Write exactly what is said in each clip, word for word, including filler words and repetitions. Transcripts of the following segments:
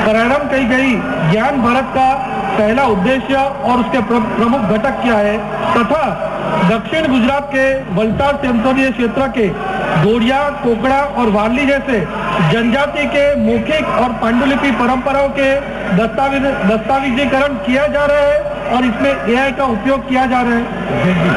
प्रारंभ की गई ज्ञान भारत का पहला उद्देश्य और उसके प्रमुख घटक क्या है तथा दक्षिण गुजरात के वलसाड संसदीय क्षेत्र के गोड़िया, कोकड़ा और वाली जैसे जनजाति के मौखिक और पांडुलिपि परंपराओं के दस्तावेज दस्तावेजीकरण किया जा रहा है और इसमें एआई का उपयोग किया जा रहा है।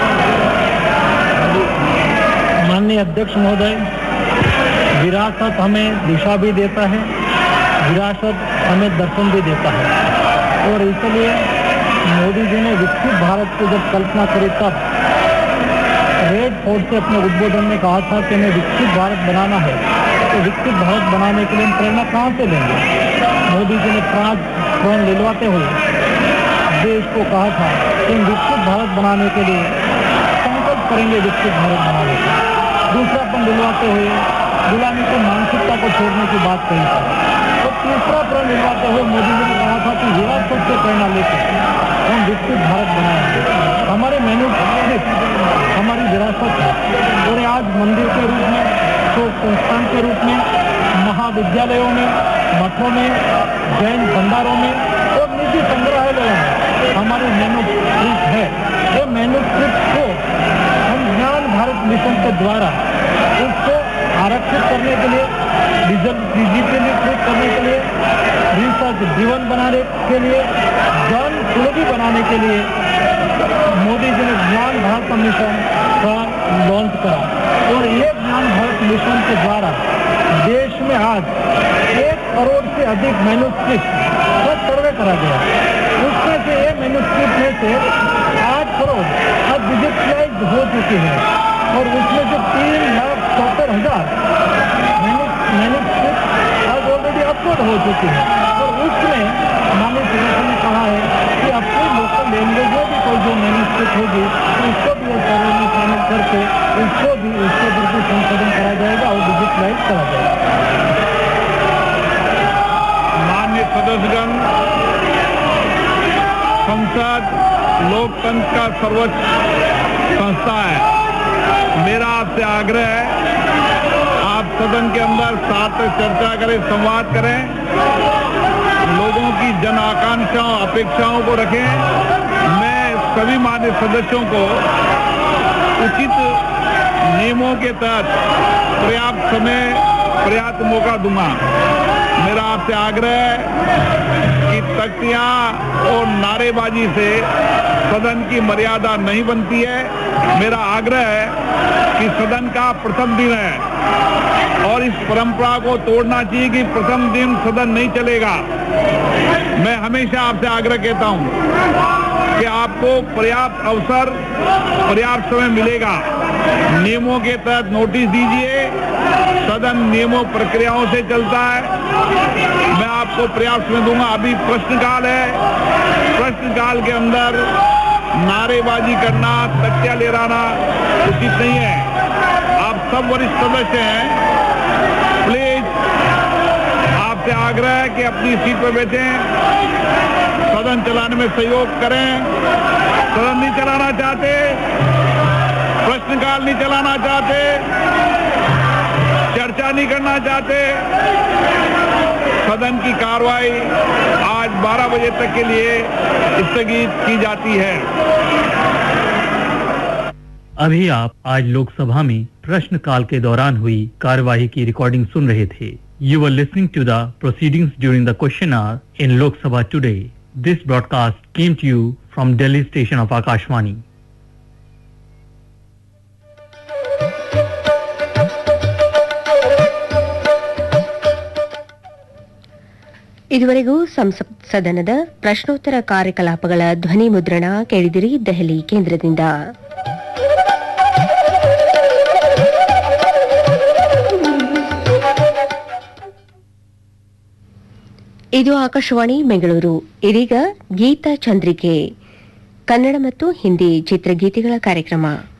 माननीय अध्यक्ष महोदय, विरासत हमें दिशा भी देता है, विरासत हमें दर्शन भी देता है और इसलिए मोदी जी ने विकसित भारत की जब कल्पना करी तब रेड फोर्ट से अपने उद्बोधन में कहा था कि हमें विकसित भारत बनाना है। तो विकसित भारत बनाने के लिए हम प्रेरणा कहाँ से लेंगे? मोदी जी ने प्राण प्राण दिलवाते हुए देश को कहा था कि हम विकसित भारत बनाने के लिए संकल्प करेंगे, विकसित भारत बनाने का। दूसरापन दिलवाते हुए गुलामी की मानसिकता को छोड़ने की बात कही थी। तो तीसरा प्रण दिलवाते हुए मोदी जी ने कहा था कि विरासत से प्रेरणा लेकर हम विकसित भारत बनाएंगे। हमारे मैन्युफैक्चरिंग हमारी विरासत है और आज मंदिर के रूप में, शोक संस्थान के रूप में, महाविद्यालयों में, मठों में, जैन भंडारों में और निजी संग्रहालयों में हमारी मैन्युस्क्रिप्ट है। ये मैन्युस्क्रिप्ट को हम ज्ञान भारत मिशन के द्वारा उसको आरक्षित करने के लिए, डिजिटलीकृत करने के लिए, रिसर्च जीवन बनाने के लिए, जन उपयोगी बनाने के लिए मोदी जी ने ज्ञान भारत मिशन का लॉन्च करा और ये ज्ञान भारत मिशन के द्वारा देश में आज एक करोड़ से अधिक मैन्युस्क्रिप्ट का सर्वे करा गया। उसमें से ये मैन्युस्क्रिप्ट में से आठ करोड़ अब डिजिटलाइज हो चुकी है और उसमें से तीन लाख सत्तर हजार मैन्युस्क्रिप्ट आज ऑलरेडी अपलोड हो चुकी है और उसमें माननीय सदस्य ने कहा है कि अपने लोकल लैंग्वेज में भी कोई जो मैन्युस्क्रिप्ट होगी तो उसको भी सर्वे में शामिल करके उसको भी उसके प्रति संशोधन करा जाएगा और डिजिटलाइज करा जाएगा। माननीय सदस्यगण, संसद लोकतंत्र का सर्वोच्च संस्था है। मेरा आपसे आग्रह है आप सदन के अंदर साथ चर्चा करें, संवाद करें, लोगों की जन आकांक्षाओं अपेक्षाओं को रखें। मैं सभी माननीय सदस्यों को उचित नियमों के तहत पर्याप्त समय पर्याप्त मौका दूंगा। मेरा आपसे आग्रह है कि तख्तियां और नारेबाजी से सदन की मर्यादा नहीं बनती है। मेरा आग्रह है कि सदन का प्रथम दिन है और इस परंपरा को तोड़ना चाहिए कि प्रथम दिन सदन नहीं चलेगा। मैं हमेशा आपसे आग्रह कहता हूं कि आपको पर्याप्त अवसर, पर्याप्त समय मिलेगा। नियमों के तहत नोटिस दीजिए, सदन नियमों प्रक्रियाओं से चलता है। मैं आपको पर्याप्त समय दूंगा। अभी प्रश्नकाल है, प्रश्नकाल के अंदर नारेबाजी करना, तख्तियां लहराना उचित नहीं है। आप सब वरिष्ठ सदस्य हैं, प्लीज आपसे आग्रह है कि अपनी सीट पर बैठें, सदन चलाने में सहयोग करें। सदन नहीं चलाना चाहते, प्रश्नकाल नहीं चलाना चाहते, चर्चा नहीं करना चाहते, सदन की कार्रवाई आज बारह बजे तक के लिए स्थगित की जाती है। अभी आप आज लोकसभा में प्रश्नकाल के दौरान हुई कार्यवाही की रिकॉर्डिंग सुन रहे थे। You were listening to the proceedings during the question hour in Lok Sabha today. This broadcast came to you from Delhi station of Akashvani. ಇದುವರೆಗೂ ಸಂಸತ್ ಸದನದ ಪ್ರಶ್ನೋತ್ತರ ಕಾರ್ಯಕಲಾಪಗಳ ಧ್ವನಿ ಮುದ್ರಣ ಕೇಳಿದಿರಿ ದೆಹಲಿ ಕೇಂದ್ರದಿಂದ. ಇದು ಆಕಾಶವಾಣಿ ಬೆಂಗಳೂರು. ಇದೀಗ ಗೀತಾ ಚಂದ್ರಿಕೆ, ಕನ್ನಡ ಮತ್ತು ಹಿಂದಿ ಚಿತ್ರಗೀತೆಗಳ ಕಾರ್ಯಕ್ರಮ.